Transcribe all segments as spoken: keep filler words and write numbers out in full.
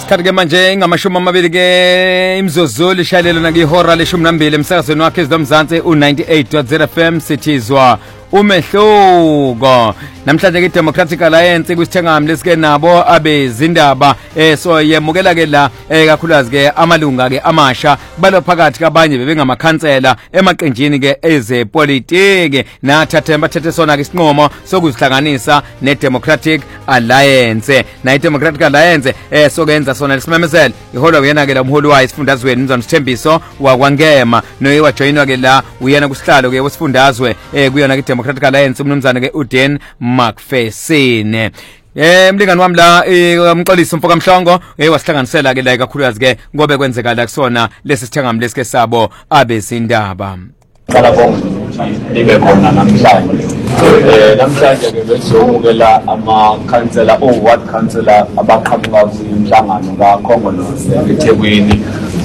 Sikhathi ke manje ingamashumi amabili ke imzuzu lishayelelo nakihora leshumi nambili emsakazweni wakhe ezidomzansi u ninety-eight point zero F M sithizwa umehluko. Namhlanje ke Democratic Alliance kusithengami lesike nabo abezindaba eh so yemukela ke la eh kakhulukazi ke amalunga ke amasha kubalo phakathi kabanye bebengamakhansela emaqenjini ke ezepolitiki nathathe bathethe sona ke isinqumo sokuzihlanganisa ne Democratic Alliance. Na Democratic Alliance eh sokenza sona lesimemezelo iholo kuyena ke la umholi wayo isifundazweni Mzansi Sithembiso wakwangema noye wajoyinwa ke la uyena kusihlalo ke wesifundazwe eh kuyona ke Democratic Alliance umnumzana ke uDen Macpherson. Eh mlingani wami la umxolisi umfoka Mhlongo eh wasihlanganisela ke la kakhulukazi ke ngobe kwenzeka la kusona lesi sithengami lesike sabo abezindaba. Qala bonke libe khona namhlanje. Eh namhlanje ke besizomukela ama councillor o ward councillor abaqhamuka kwinhlangano kaKhongolose eThekwini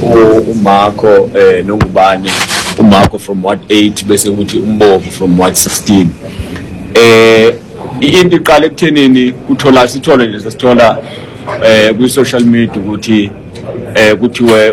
uMarco eh noNgubane, uMarco from ward eight bese kuthi uMbovu from ward sixteen. Eh into iqala ekuthenini kuthola sithola nje sesithola eh ku social media ukuthi eh kuthiwe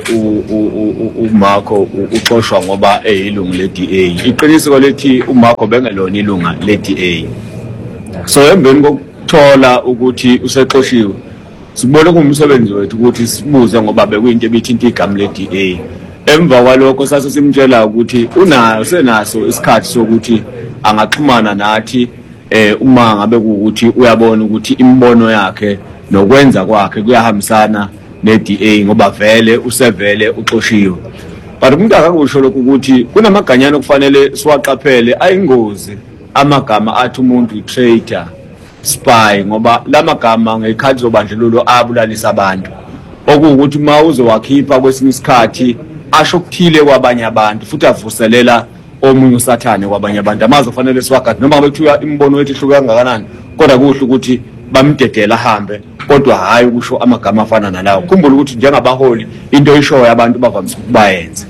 uMarco uxoshwa ngoba eyilungu le-D A. Iqiniso lethi uMarco bengelona ilunga le-D A. So emveni kokuthola ukuthi usexoshiwe sibone kumsebenzi wethu ukuthi sibuze ngoba bekuyinto ebithinta igama le-D A. Emva kwalokho sase simtshela ukuthi unayo senaso isikhathi sokuthi angaxhumana nathi eh uma ngabe ukuthi uyabona ukuthi imbono yakhe nokwenza kwakhe kuyahambisana ne-D A ngoba vele usevele uxoshiwe. But umuntu akakusho lokho ukuthi kunamaganyana okufanele siwaqaphele ayingozi amagama athi umuntu traitor, spy ngoba lamagama ngekhathi zobandlululo abulalisa abantu okuwukuthi uma uzowakhipha kwesinye isikhathi asho ukuthile kwabanye abantu futhi avuselela omunye usathane kwabanye abantu amazi ofanele siwagade noma ngabe kuthiwa imbono yethu ihluka kangakanani kodwa kuhle ukuthi bamdedela ahambe kodwa hayi ukusho amagama afana nalawo. Khumbula ukuthi njengabaholi into oyishoyo abantu bavamise ukubayenza.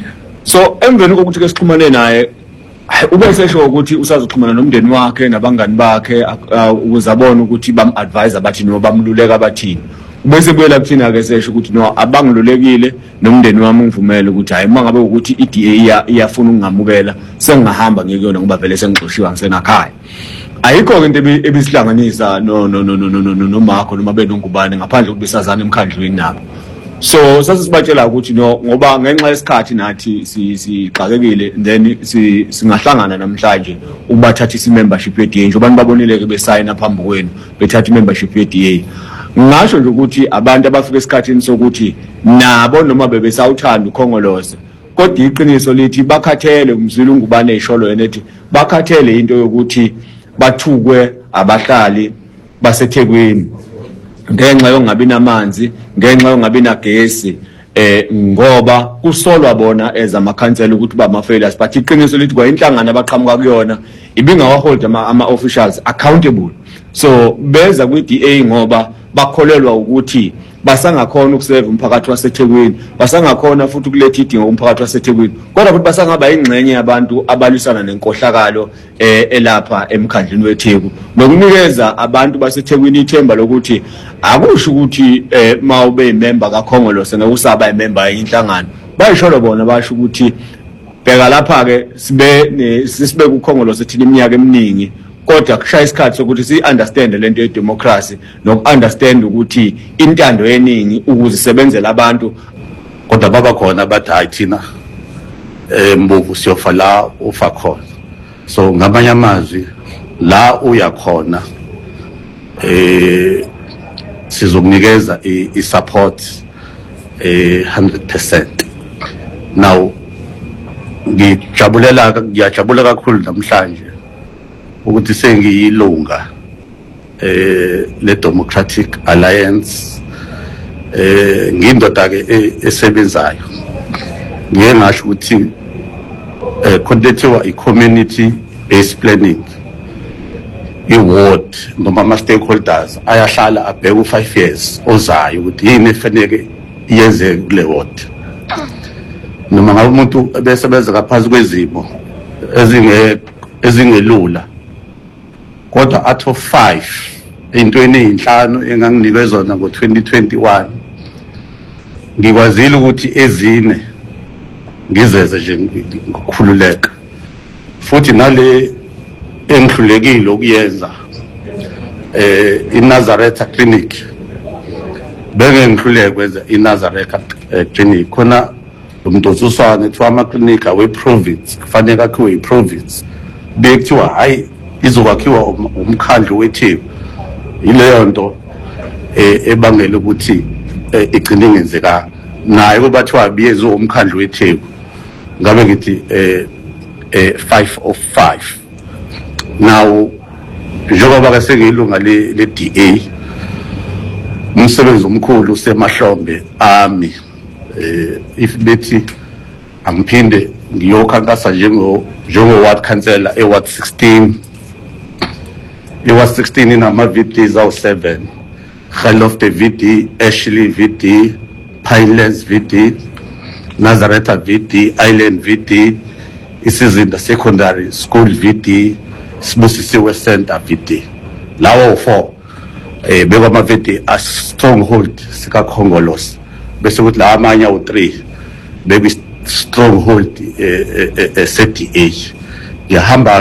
So emveni kokuthi ke sixhumane naye ube sesho ukuthi usazoxhumana nomndeni wakhe nabangani bakhe ukuze abone ukuthi bam-advise abathi noma bamluleka abathini. Bese buyela kuthina ke sesho ukuthi no abangilulekile nomndeni wami ngivumele ukuthi hayi mangabe ukuthi i-D A iyafuna ukungamukela sengihamba ngekuyona ngoba vele sengixoshiwe ngisenakhaya. Ayikho into ebisihlanganisa no no no no no no Marco noma benongubane ngaphandle ukuthi besazana emkhandlweni nabo. So sasibatshela ukuthi no ngoba ngenxa yesikhathi nathi siqhakekile then singahlangana namhlanje ubathatha i-membership ye-D A njengoba babonile ke besayina phambi kwenu bethatha i-membership ye-D A. Ngasho nje ukuthi abantu abafika esikhathini sokuthi nabo noma bebesawuthanda uKhongolose kodwa iqiniso lithi bakhathele umzwili uNgubane esholo yenethi bakhathele into yokuthi bathukwe abahlali baseThekwini ngenxa yokungabi namanzi, ngenxa yokungabi nagesi eh ngoba kusolwa bona ezamakhansela ukuthi ba ma-failures but iqiniso lithi kwa inhlangano abaqhamuka kuyona ibingawahold ama-officials accountable. So beza kwi-D A ngoba bakholelwa ukuthi basangakhona ukuseva umphakathi waseThekwini, basangakhona futhi ukuletha idingo umphakathi waseThekwini kodwa futhi basangaba ingxenye yabantu abalwisana nenkohlakalo eh elapha emkhandleni weTheku nokunikeza abantu baseThekwini ithemba lokuthi akusho ukuthi eh mawube imember kaKhongolose nekusaba imember yinhlangano. Bayisholo bona basho ukuthi bheka lapha ke sibe sibe kuKhongolose thina iminyaka eminingi kodwa kushaya isikhathi sokuthi si-understand lento ye-democracy noku-understand ukuthi intando yeningi ukuzisebenzela abantu kodwa baba khona abathi hayi thina eh Mbovu siyofa la ufa khona. So ngamanye amazwi la uya khona eh sizokunikeza i-support eh one hundred percent. Now ngijabulela ngiyajabula kakhulu namhlanje ukuthi sengiyilunga eh le Democratic Alliance eh ngindoda ke esebenzayo. Ngiye ngasho ukuthi eh kondethiwa i-community based planning i-ward noma ama-stakeholders ayahlala abheka u-five years ozayo ukuthi yini efanele iyenzeke kule ward. Noma ngabe umuntu besebenza ngaphansi kwezimo ezinge ezingelula kodwa out of five entweni eyinhlanu enganginikwe zona ngo twenty twenty-one ngikwazile ukuthi ezine ngizeze nje ngokukhululeka futhi nale engihlulekile ukuyenza eh iNazareth Clinic benge ngihluleke kwenza iNazareth Clinic khona umuntu uswane ethiwa ama clinic awe province kufanele akhiwe iprovince bekuthiwa hayi izokwakhiwa umkhandlu weTheku ileyo nto ebangela ukuthi igcine ingenzeka naye kuba bathiwa biyezwe umkhandlu weTheku ngabe ngithi eh eh five of five now njengoba ke sengiyilunga le le D A umsebenzi omkhulu usemahlombe ami eh if bethi angiphinde ngiyokhankasa njengo njengo ward councillor e ward sixteen e ward sixteen inama V Ds awu seven Khalofte V D, Ashley V D, Pinelands V D, Nazareth V D, Island V D, Isizinda Secondary School V D, Sibusisiwe Center V D. Lawo four eh beka ama V D a stronghold sika Khongolos bese kuthi la amanye u three bebe stronghold eh eh C D A ngihamba